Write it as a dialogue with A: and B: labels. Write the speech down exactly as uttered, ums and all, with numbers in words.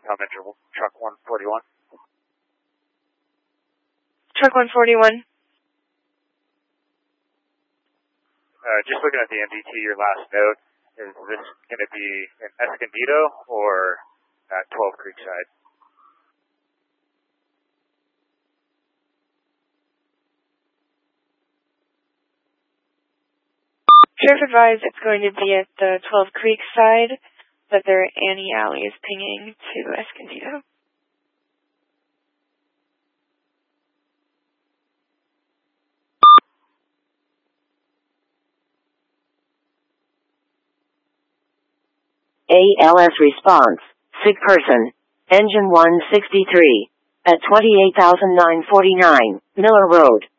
A: Commander Truck one forty-one.
B: Truck one forty-one.
A: Uh, just looking at the M D T, your last note, is this going to be in Escondido or at twelve Creekside?
B: Sheriff advised it's going to be at the twelve Creekside, but their Annie Alley is pinging to Escondido.
C: A L S response. Sick person. Engine one sixty-three. At twenty-eight thousand nine hundred forty-nine, Miller Road.